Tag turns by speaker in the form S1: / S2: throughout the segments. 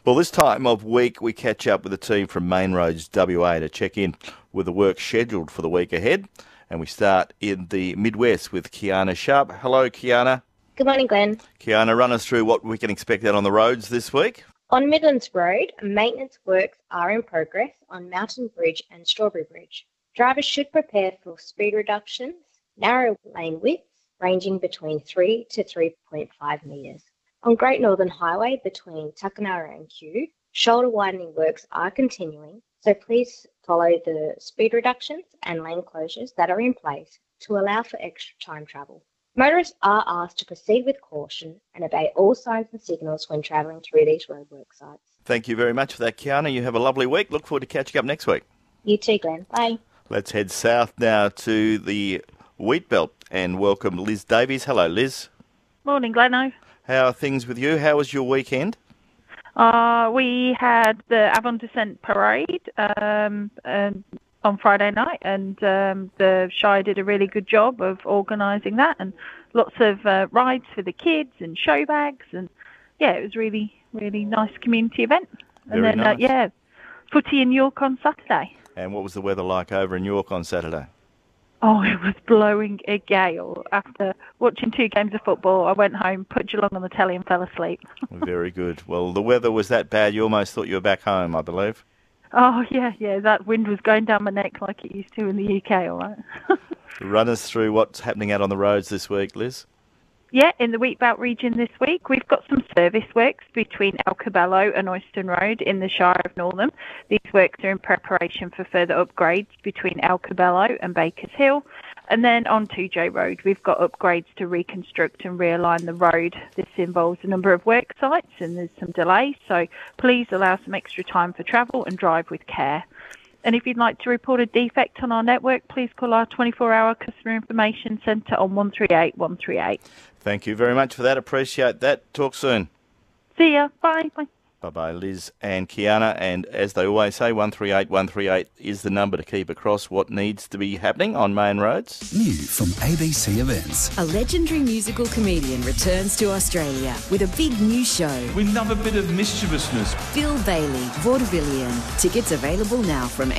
S1: Well, this time of week we catch up with the team from Main Roads WA to check in with the work scheduled for the week ahead. And we start in the Midwest with Kiana Sharp. Hello, Kiana.
S2: Good morning, Glenn.
S1: Kiana, run us through what we can expect out on the roads this week.
S2: On Midlands Road, maintenance works are in progress on Mountain Bridge and Strawberry Bridge. Drivers should prepare for speed reductions, narrow lane widths ranging between 3 to 3.5 metres. On Great Northern Highway between Tuckanarra and Kew, shoulder widening works are continuing, so please follow the speed reductions and lane closures that are in place to allow for extra time travel. Motorists are asked to proceed with caution and obey all signs and signals when travelling through these roadwork sites.
S1: Thank you very much for that, Kiana. You have a lovely week. Look forward to catching up next week.
S2: You too, Glenn. Bye.
S1: Let's head south now to the Wheat Belt and welcome Liz Davies. Hello, Liz.
S3: Morning, Gleno.
S1: How are things with you? How was your weekend?
S3: We had the Avon Descent Parade on Friday night, and the Shire did a really good job of organising that, and lots of rides for the kids and show bags, and yeah, it was really, really nice community event. And
S1: Very
S3: then,
S1: nice.
S3: footy in York on Saturday.
S1: And what was the weather like over in York on Saturday?
S3: Oh, it was blowing a gale. After watching 2 games of football, I went home, put Geelong on the telly and fell asleep.
S1: Very good. Well, the weather was that bad you almost thought you were back home, I believe.
S3: Oh, yeah, that wind was going down my neck like it used to in the UK, all right.
S1: Run us through what's happening out on the roads this week, Liz.
S3: Yeah, in the Wheatbelt region this week, we've got some service works between El Cabello and Oyston Road in the Shire of Northam. These works are in preparation for further upgrades between El Cabello and Bakers Hill. And then on 2J Road, we've got upgrades to reconstruct and realign the road. This involves a number of work sites and there's some delays, so please allow some extra time for travel and drive with care. And if you'd like to report a defect on our network, please call our 24-hour customer information centre on 138 138.
S1: Thank you very much for that. Appreciate that. Talk soon.
S3: See ya. Bye. Bye.
S1: Bye-bye, Liz and Kiana. And as they always say, 138 138 is the number to keep across what needs to be happening on main roads.
S4: New from ABC Events.
S5: A legendary musical comedian returns to Australia with a big new show.
S6: We love a bit of mischievousness.
S5: Bill Bailey, Vaudevillian. Tickets available now from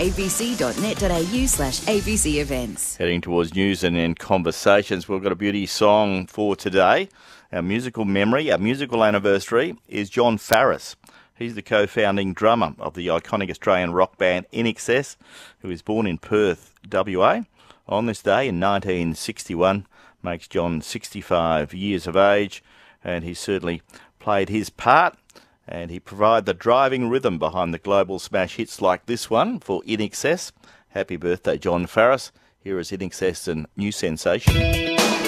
S5: abc.net.au/ABC Events.
S1: Heading towards news and then conversations, we've got a beauty song for today. Our musical memory, our musical anniversary is John Farriss. He's the co-founding drummer of the iconic Australian rock band INXS, who was born in Perth, WA. On this day in 1961, makes John 65 years of age, and he certainly played his part, and he provided the driving rhythm behind the global smash hits like this one for INXS. Happy birthday, John Farriss. Here is INXS and New Sensation.